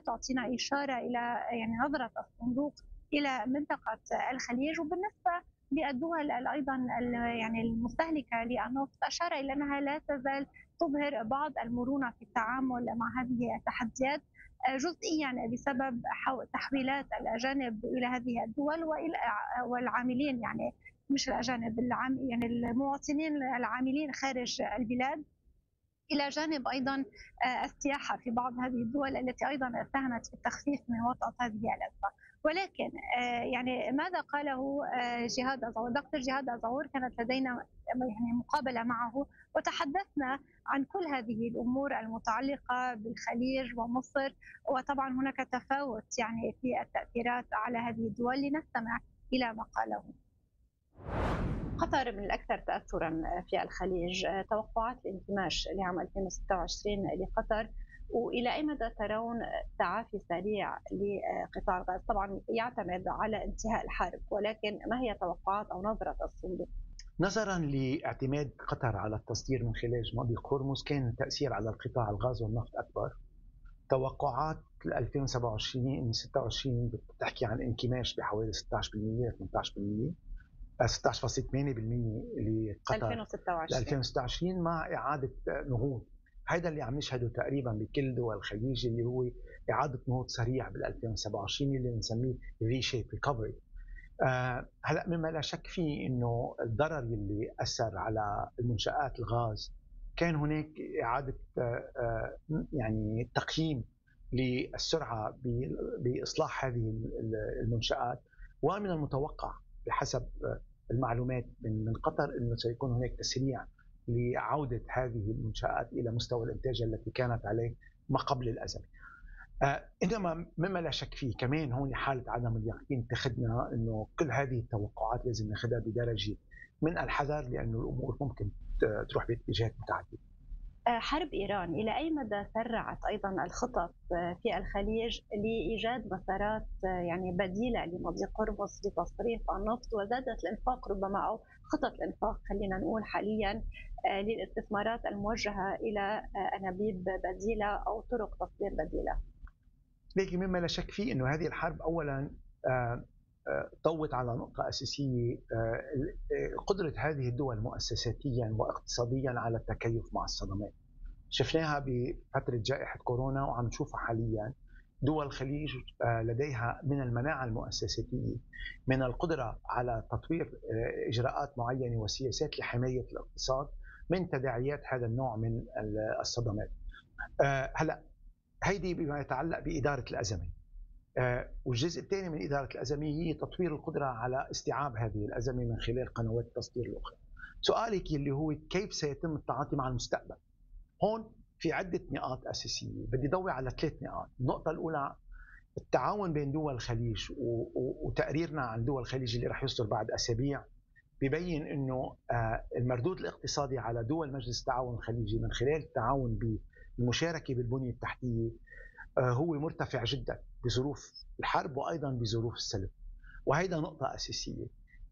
تعطينا إشارة إلى يعني نظرة الصندوق إلى منطقة الخليج. وبالنسبة للدول أيضا يعني المستهلكة للنفط، أشار إلى أنها لا تزال تظهر بعض المرونة في التعامل مع هذه التحديات، جزئيا بسبب تحويلات الأجانب إلى هذه الدول والعاملين، يعني مش الأجانب، يعني المواطنين العاملين خارج البلاد، إلى جانب أيضا السياحة في بعض هذه الدول التي أيضا ساهمت في التخفيف من وطأة هذه الأزمة. ولكن يعني ماذا قاله جهاد أزعور؟ دكتور جهاد أزعور كانت لدينا يعني مقابلة معه، وتحدثنا عن كل هذه الأمور المتعلقة بالخليج ومصر، وطبعا هناك تفاوت يعني في التأثيرات على هذه الدول. لنستمع إلى ما قاله. قطر من الأكثر تأثرا في الخليج، توقعات الانكماش لعام 2026 لقطر، وإلى أي مدى ترون تعافي سريع لقطاع الغاز؟ طبعا يعتمد على انتهاء الحرب، ولكن ما هي توقعات أو نظرة الصندوق؟ نظرا لاعتماد قطر على التصدير من خلال مضيق هرمز، كان التأثير على القطاع الغاز والنفط أكبر. توقعات 2027 26 بتحكي عن انكماش بحوالي 16% 18%، 16.8% لقطر 2026 مع إعادة نهوض. هذا اللي عم نشهده تقريبا بكل دول الخليج، اللي هو إعادة نهوض سريع بال 2027 اللي بنسميه ري شيب ريكفري. هلا مما لا شك فيه انه الضرر اللي اثر على المنشآت الغاز، كان هناك اعاده يعني تقييم للسرعه باصلاح هذه المنشآت، ومن المتوقع بحسب المعلومات من قطر انه سيكون هناك تسريع لعوده هذه المنشآت الى مستوى الانتاج التي كانت عليه ما قبل الازمه. انما مما لا شك فيه كمان هون حاله عدم اليقين تاخذنا انه كل هذه التوقعات لازم ناخذها بدرجه من الحذر، لانه الامور ممكن تروح باتجاهات متعدده. حرب إيران إلى أي مدى سرعت أيضا الخطط في الخليج لإيجاد مسارات يعني بديلة لمضيق هرمز لتصريف النفط، وزادت الإنفاق ربما أو خطط الإنفاق خلينا نقول حاليا للاستثمارات الموجهة إلى أنابيب بديلة أو طرق تصدير بديلة؟ لكن مما لا شك فيه أنه هذه الحرب أولا ضوت على نقطة أساسية، قدرة هذه الدول مؤسساتيا واقتصاديا على التكيف مع الصدمات. شفناها بفترة جائحة كورونا وعم نشوفها حاليا. دول الخليج لديها من المناعة المؤسساتية، من القدرة على تطوير إجراءات معينة وسياسات لحماية الاقتصاد من تداعيات هذا النوع من الصدمات. هلأ هيدي بما يتعلق بإدارة الأزمة، والجزء الثاني من إدارة الأزمة هي تطوير القدرة على استيعاب هذه الأزمة من خلال قنوات التصدير الأخرى. سؤالك اللي هو كيف سيتم التعاطي مع المستقبل، هون في عدة نقاط أساسية بدي ضوي على 3 نقاط. النقطة الأولى التعاون بين دول الخليج، وتقريرنا عن دول الخليج اللي رح يصدر بعد أسابيع ببين أنه المردود الاقتصادي على دول مجلس التعاون الخليجي من خلال التعاون بالمشاركة بالبنية التحتية هو مرتفع جدا بظروف الحرب وأيضا بظروف السلم، وهيدا نقطة أساسية.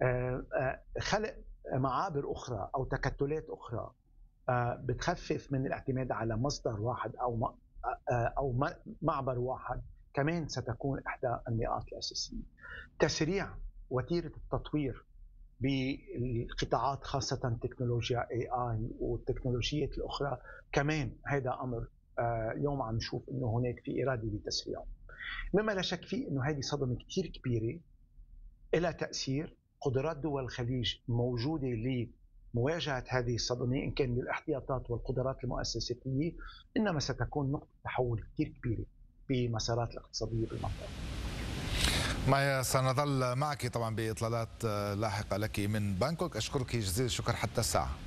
خلق معابر أخرى أو تكتلات أخرى بتخفف من الاعتماد على مصدر واحد أو معبر واحد، كمان ستكون إحدى النقاط الأساسية. تسريع وتيرة التطوير بالقطاعات خاصة تكنولوجيا AI والتكنولوجيات الأخرى، كمان هذا أمر اليوم عم نشوف انه هناك في اراده لتسريعه. مما لا شك فيه انه هذه صدمه كثير كبيره إلى تاثير. قدرات دول الخليج موجوده لمواجهه هذه الصدمه ان كان بالاحتياطات والقدرات المؤسساتيه، انما ستكون نقطه تحول كثير كبيره بمسارات الاقتصاديه بالمنطقه. مايا، سنظل معك طبعا باطلالات لاحقه لك من بانكوك. اشكرك جزيل الشكر حتى الساعه.